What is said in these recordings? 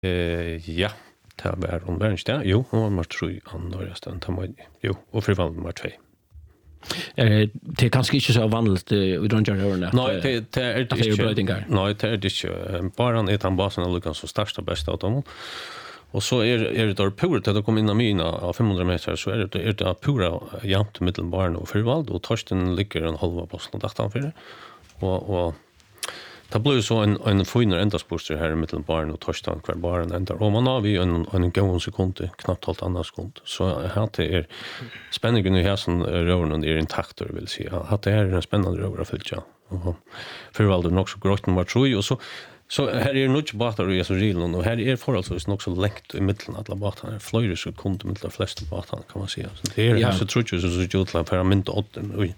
Ja, det var hon var inte där. Jo, hon var nummer 3 andra stan. Jo, och frivallen nummer 2. Det är kanske inte så vanligt i drönjarören att Nej, det är inte. Nej, det är det inte. Bara han är han basen av Lukas som största bästa av dem. Och så är det där pura till att komma in i mina av 500 meter så är det pura jämnt mittelbarn och förvald och Torsten ligger en halva posten datan för det. Och det blir så en finare endaspåster här i mittelbarn och Torsten kvar barn ändar. Och man har vi en god sekund, knappt halvt annan sekund. Så här det är spänningen i här som rörnen är intakt vill säga. Att det är en spännande rör att följa. Och förvald är också grått nummer 3 och så här är nog båtar i så regeln och här är förhållsvis nog så längt i mitten alla båtarna. Flöjre så kunde med de flesta båtarna kan man säga. Så det är så tror jag så utland för mint 8 oj.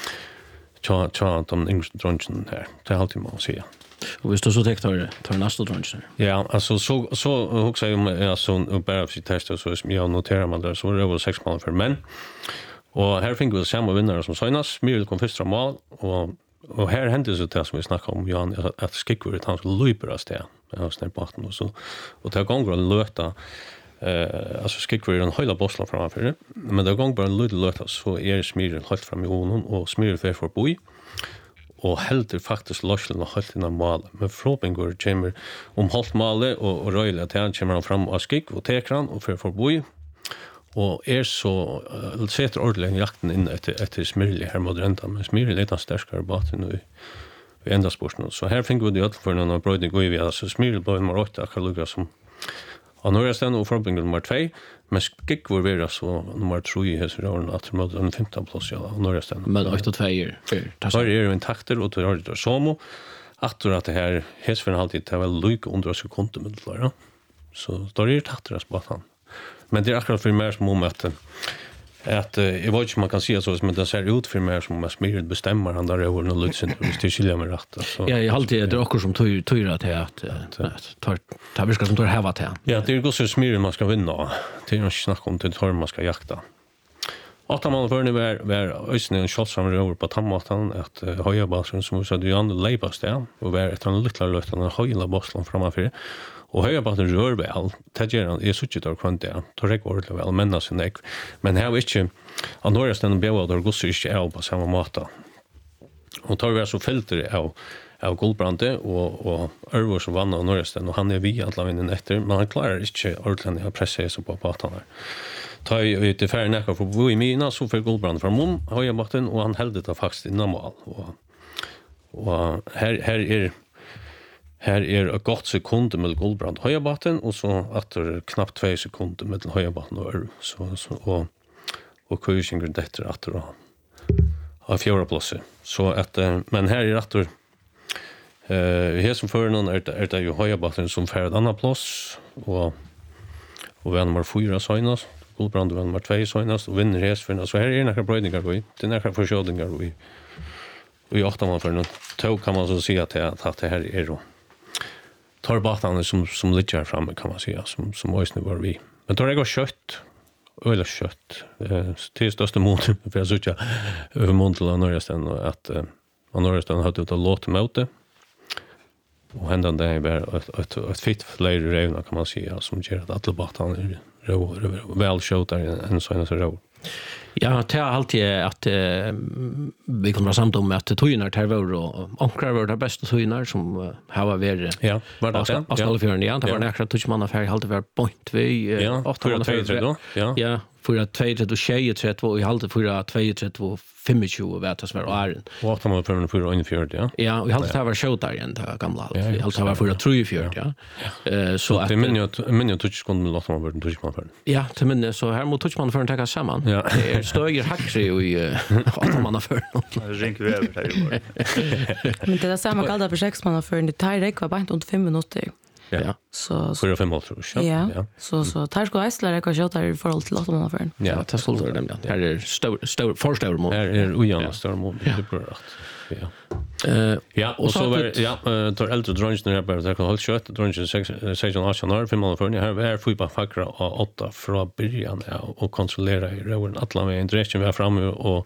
Tja de yngsta drönchen här. Det är alltid man säga. Och visst så tar nästa drönchen. Ja, alltså så också jag alltså bara för testa så som jag noterar man där så det var 6 mål för män. Och här fick vi samma vinnare som Sönas. Myril kom första mål och här hände så det som vi snackade om Jan att skickar han skulle löpas där. Jag snär på och så och det gånger att löta alltså skickar en hela bossla framför det. Men det gånger bara en lite löta så är Smyril helt fram i honom och Smyril för boi. Och heldur faktiskt Lars-Lena helt innan mål. Men Frobengur kommer halvt målet och röjliga till han kommer han fram och skick och teker han och för boi. Och så sätter ordentligt jakten in efter Smyrli här mot räntan. Men Smyrli är lite starkare baten nu i enda sporten. Så här fick vi det att för någon bröd går vi alltså Smyrli blev nummer 8 akkurat som och nu är det och Frobengur nummer 2. Men skick var vi så nummer 3 i häsrån att mot en 15 plus ja och nu är det med 8-2 år. Så är det en takter och då har det så att det här häsförn alltid tar väl lyck under sekunder med det. Så då är det takter att batan. Men det är akkurat för mer som om att jag vet inte man kan säga så men det ser ut för mer som att Smyril bestämmer han där över något lutsen och det skiljer med rätt så. Ja, jag alltid det är också som tyra till att tar viskar som tar häva till. Ja, det är ju så Smyril man ska vinna. Det är ju snack om det tar man ska jakta. Att man för nu var ösnen en shot som över på tammatan att höja basen som så det är ändå läbas där och var ett en liten lötan och höja basen framför. Och höja basen rör väl. Tageran är så tjut och kvant där. Tar det går det väl men alltså nej. Men här är inte att några ställen bävar där går så inte på samma måte. Och tar vi så filter av Guldbrande och Örvor som vann av några ställen och han är vi alla vinnen efter men han klarar inte ordentligt att pressa sig på båtarna. Ta ut det färre näka för bo i mina så för Guldbrand från mom höja basen och han hällde det faktiskt innan mål och här är ett gott sekund med Guldbrand höja basen och så efter knappt 2 sekunder med höja basen och Örv så och Kusinger detta att då av fjärde plats så att men här är att här som för någon är det ju höja basen som för ett annat plats och vem nummer 4 Sönas Guldbrand vem nummer 2 Sönas och vinner häsförna så här är några brödningar vi det är några försködningar vi och 8 man för någon tog kan man så säga att det här är då tar batan som ligger framme kan man säga som ösnen var vi men då är det kött öl kött till största mån för jag såg över Montla Norrsten och att Norrsten hade ut att låta möte och händan det är ett fitt fler revna kan man säga som gör att alla batan är väl skjuter en sån så rå. Ja, det är alltid att vi kommer samt om att tojinar tar var och ankrar var det bästa tojinar som har varit. Ja, var det så? Ja, det var nästan touchmannaffär helt varit point vi 8 månader då. Ja, för att 2-3 och i halvt för att 2-3 25 vet jag som är åren. Och 8 månader för 1/4 ja. Ja, vi hade var show där igen det gamla. Vi hade var för 3/4 ja. Så att men jag touch kunde låta man vara touchman för. Ja, till men så här mot touchman för att ta samman. Det är stöger hackre i 8 månader för. Ring vi över här i år. Men det är samma kalda för 6 månader för det tar det var bara inte 5 minuter. Ja. Så 4-5 mål tror jag. Ja. Så tar ska Iceland jag kan köra i förhåll till 8 månader för. Ja, det skulle det nämligen. Här är stor mål. Här är ojämna stora mål. Det är bra. Ja. Ja, och så var tar äldre drönchen där bara det kan hålla kött drönchen 16 år 5 månader för ni här får bara fackra 8 från början och kontrollera i rören alla med intressen vi har framme och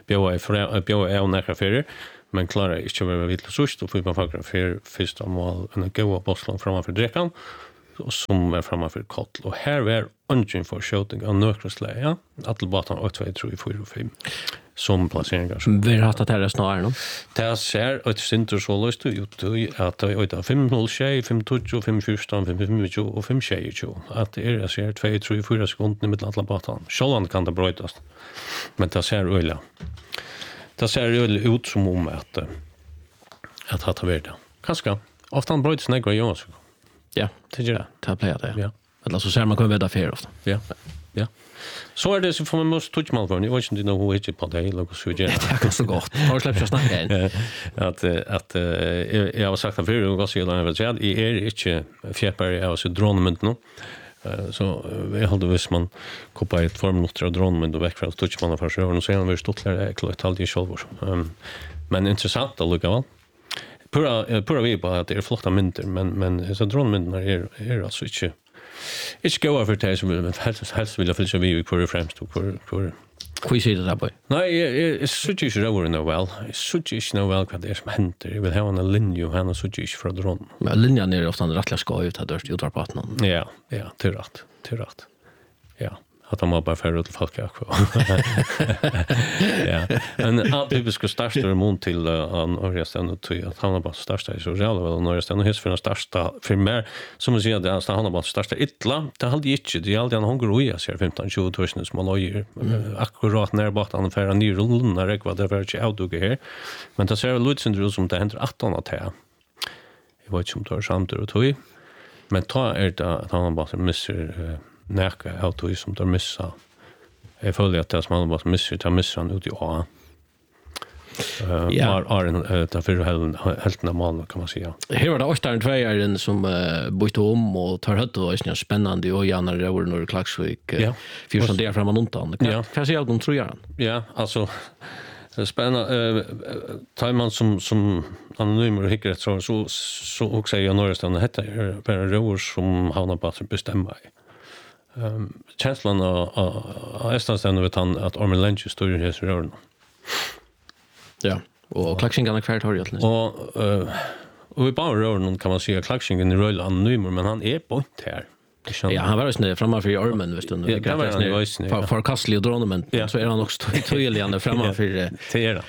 bjöa nära färger. Men klarar inte att vara vitt och sust och får man fagra för första mål en goda bosslan framför dräckan som framför koll och här var ungen för shooting av nökrosläge, ja. Att båten 8 2 3 4 5 som placeringar. Vi har haft det här snarare nu. Det ser ett center så löst ut att det är 506, 520, 514, 525 och 522. Att det ser 2 3 4 sekunder med alla båten. Självan kan det brytas. Men det ser öliga. Det ser öliga ut som om att ha det. Kanske. Ofta bryts några gånger så. Ja, det gör det. Det plejer det. Ja. Eller så ser man kan vända för ofta. Ja. Ja. Så är det så får man måste touch mal för. Jag vet inte hur det på det eller så gör. Det är så gott. Har du släppt snacka in? Att jag har sagt att för det går så långt att säga är inte fjärpare av så dronemynt nu. Så jag hade visst man koppar ett formutter av dronemynt och väck från touch mal för så och sen vi stått där klart alltid själv. Men intressant att lucka väl. Pura vi på att det är flotta mynter men så dronemyntarna är alltså inte gå över till som helst vill jag fylla vi på främst och på Hur ser det där på? Nej, jag såg ju så väl. Jag såg ju så väl vad det är som händer. Jag vill ha en linje och han såg ju från dron. Men linjen är ofta en rättliga ska ut här dörst ut på någon. Ja, till rätt. Ja. Att de har bara färre till folk också. Ja. En atypisk starsta remont till Norgestan och till att han har bara starsta i så jävla väl Norgestan och häst för den starsta för mer som man säger att han har bara starsta ytla. Det hade inte det alltid han hungrig i sig 15-20 000 små lojer. Akkurat när bara han färra ny rullen när det var det var inte outdugge här. Men det ser väl ut som det händer 18 att här. Jag vet inte om det är samt och tog. Men ta är det att han bara missar näka auto som de missa. Jag följer att det som han bara missar han ut i A. Är en därför helt normal kan man säga. Här var det Åstaren tvåaren som bytte om och tar hött och är spännande och gärna det var när Klaxvik för som det framan undan. Kan säga de tror jag. Ja, alltså spännande tar man som anonymer och hickret så också jag Norgestan heter bara rör som han har bara bestämma i. Känslan av Estansten vet han att Armin Lench står i hans rörn. Ja, och klaxingen är kvar torget. Och vi bara rörn kan man säga klaxingen är röll anonymer men han är på inte här. Ja, han var ju snö framför armen visst du. Det var för kastlig och dronemän så är han också tydligande framför det.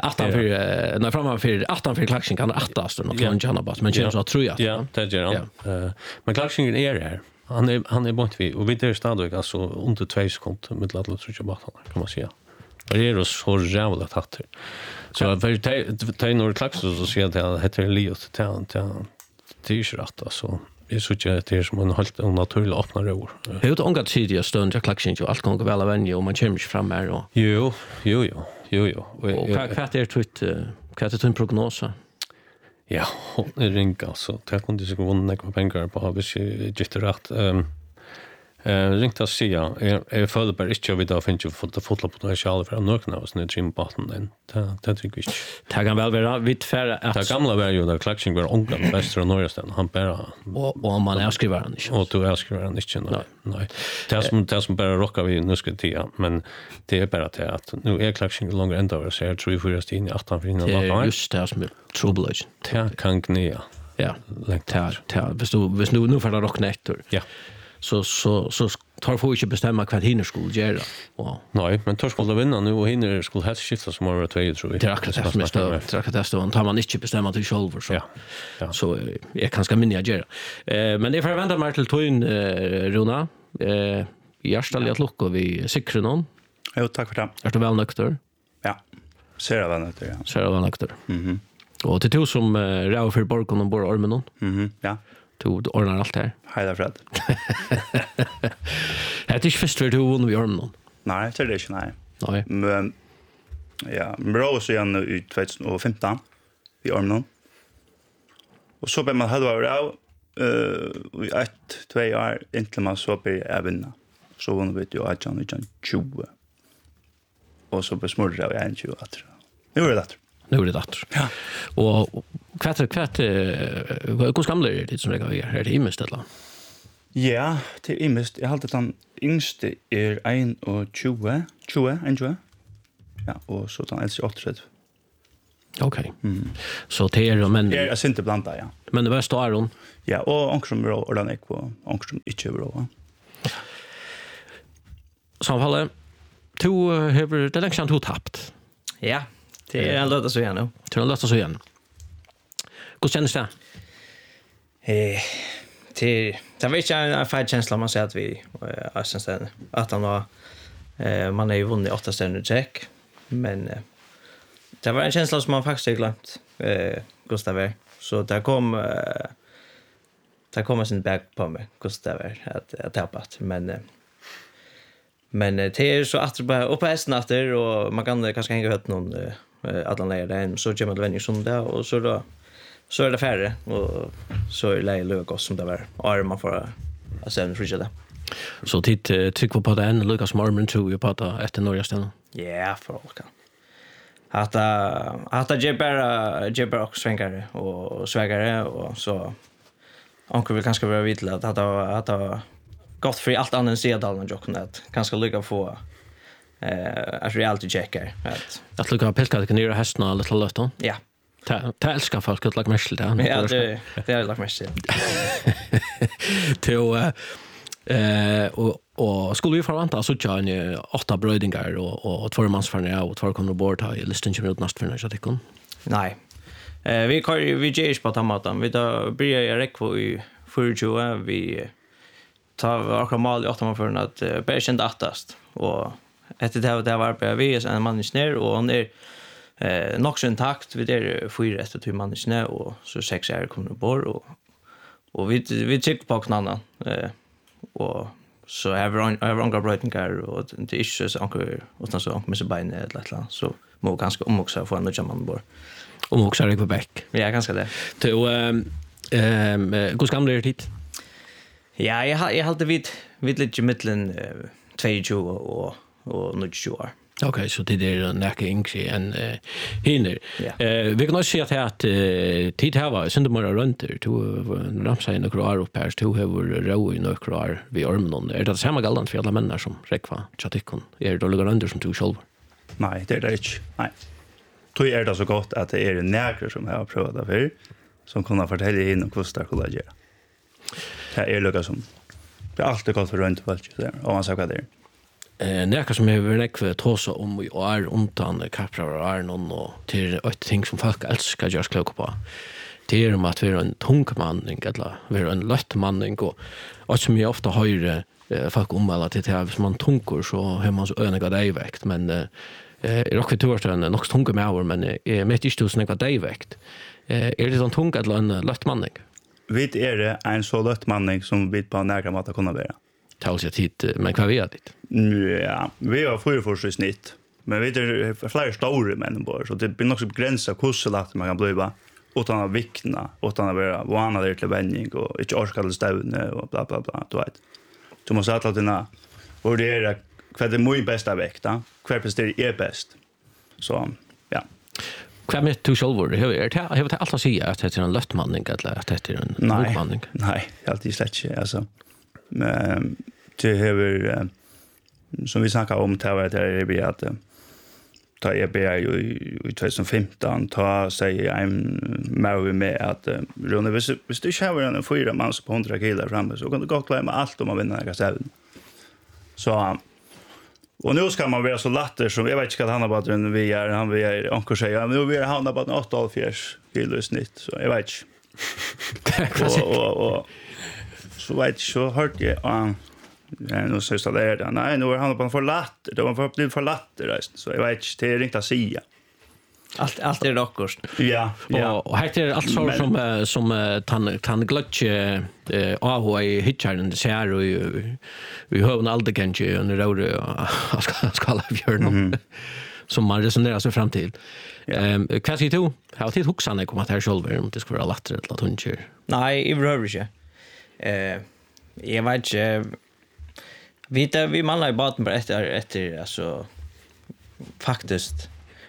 Framför klaxingen kan attast och kan gärna bara men känns så tror jag. Ja, det gör han. Men klaxingen är här. Han är bort vi och vi där stadigt alltså under 2 sekunder med att låta bara kan man säga. Det är så jävla tatt. Så för det når klax så ser det heter Liot till rätt alltså. Jag såg att det är som en helt naturlig öppna rör. Hur det ångat tidiga stund jag klaxen ju allt kan gå väl av vänje och man kommer fram här och. Jo. Och vad är din prognos? Ja, det ringer alltså. Det kunde sig gå några pengar på hvis jag gitter rätt. Ringte att säga, jag följer bara inte vid att finna fotla potential för att nökna oss när trim baten den. Det tycker vi inte. Det kan väl vara vitt färre att... Det gamla var ju där klaxing var ångan bäst från Norgestan. Han bara... Och om man älskriver han inte. Och du älskriver han inte, nej. Det som bara rockar vi nu ska tida, men det är bara det att nu är klaxing långt ända över så jag tror vi får just in i 18 för innan. Det är just det som är trouble. Det kan gnea. Ja, hvis du nu får det rockna efter. Ja. Så tar får inte bestämma vad hinner skulle göra. Nej, men tar skulle vinna nu och hinner skulle helst skifta som har 2 tror vi. Det är akkurat det som är större. Tar man inte bestämma till själv så. Ja. Så jag kanske minna göra. Men det får vänta mig till toin Rona. Hjärtligt att lucka vi sikrar någon. Jo, tack för det. Är du väl nökter? Ja. Ser jag väl nökter, ja. Ser jag väl nökter. Och till to som rau för borgon och bor armen någon. Ja. Du ordnar allt här. Hej Fred. Det är inte först för du vunner vi armen någon. Nej, det är det inte, nej. Men ja, bra så igen i 2015 i armen någon. Och så blir man halva av i 1-2 år intill man så blir jag vinna. Så vunner vi ju att John 20. Och så besmurrar jag en 20 att. Nu är det där. Nu är det dator. Ja. Och kvart hur gamla är det som det går är det imest eller? Ja, det är imest. Jag har alltid den yngste är 21. Ja, och så den äldste 80. Okej. Så det är men Det är inte blanda, ja. Men det var Staron. Ja, och onkel som rå ordan ek på onkel som inte rå. Samfallet. Du har det längst du tappt. Ja, det är en låt så igen nu. Tror du låta så igen. Hur känns det? Det var inte en färd känsla man säger att vi sen att han var man är ju vunnit 8 stjärnor check, men det var en känsla som man faktiskt glömt Gustav är. Så det kom sin back på mig Gustav att tappat, men det är så att bara upp hästen efter och man kan kanske hänga ut någon alla läger där så kommer det vänner som där och så är det färre och så är det lögos som det var och man får sen frysa det. Så titt tryck på den Lucas Marmon tror ju på att efter norra ställen. Ja, för olika. Att Jebber och svängare och svägare och så onkel vill kanske vara vidla att ha gått för allt annat sedan och jocken att kanske lycka få att reality checker att lucka pelka det kan göra hästarna eller till löfton. Ja. Ta älskar folk att lägga mest till det. Ja, det är lagt mest till. Till och skulle vi förvänta så tjän 8 brödingar och 2 mansförna och 2 kommer bort här i listan kommer ut nästa för nästa vecka. Nej. Vi ger på tomaten. Vi då börjar jag räcka i 40 vi tar akkurat i 8 man för att börja kända attast och efter det var på vi en man i snär och han är nog så intakt vi där 4 efter 2 man i snä och så 6 är kommer bort och vi tycker på knanna och så har några brötningar och det är inte så onkel utan så onkel med så bein eller så må ganska också få en ny man bort. Och också är på back. Ja, ganska det. Till hur gamla är det? Ja, jag hade vid lite mitten 22 och 22 år. Okej, så det är näka yngre än hinner. Vi kan också säga att tid här var syndemora runt du ramsa in och kvar upp här du har ro i några kvar vid armen. Är det samma galant för alla människor som räkva chatikon? Är det ligger under som du själv? Nej, det är det inte. Nej. Då är det så gott att det är näkare som jag har prövat det för som kunna fortälla in och kostar skulle göra. Det är lucka som det är alltid gott för runt folk där och man säger det. Näka som är nekve tåsa om och är undan kaprar och är någon och till ett ting som folk älskar görs klok på. Det är om att vi är en tung manning eller vi är en lätt manning och som jag ofta hör folk omvalla till det som man tunkor så har man så öniga dejväkt men är också tursten nog tunga med men är mitt inte så några dejväkt. Är det en tung eller en lätt manning? Vi är det en så lätt manning som vi på nära mat kunna vara. Tals jag tid men vad vet det? Ja, vi har 4 i snitt. Men vi är flera stora män bara så det blir nog så begränsat hur lätt man kan bli utan att vikna, utan att vara vana där till vändning och inte orka till stävne och bla bla bla, du vet. Du måste sätta dina värdera vad är mycket bästa vekta, vad presterar bäst. Så, ja. Vad med du själv? Har det allt att säga att det är en lätt manning eller att det är en låg manning? Nej, alltid slätt inte. Alltså, men det har som vi snackar om det är att ta EBR i 2015 ta sig en med att Rune hvis du inte har en 4 man på 100 kilo framme så kan du gott klara med allt om man vinner några sävn. Så och nu ska man vara så latter som jag vet inte vad han har bara den vi är onkel säger nu vi har han bara 8,5 kilo i snitt så jag vet inte. och så vet så hört jag nu så där där nej nu har han på för latter det var för för latter så jag vet inte det är inte att säga. Allt är rockost. Ja. Och här är allt så som tan glutch i hitcharen det ser och vi har en aldrig kanske en röd ska alla björn som man resonerar sig fram till. Vad säger du? Har det huxan när kommer här själv om det ska vara latter eller tuncher? Nej, i rörelse. Jag vet inte vi manlar i baden bara efter alltså faktiskt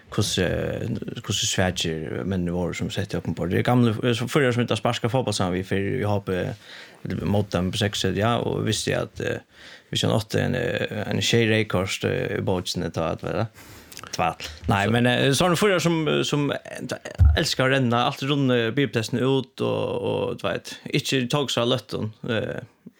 hur sväger men var som sätter upp på det gamla så förra som inte sparska fotboll som vi för vi har på mot dem på 6 ja och visste att vi kör åt en tjej rekord i båten att va Tvall. Nej, men såna förare som älskar att ränna allt runt biltesten ut och du vet, inte tog så lätt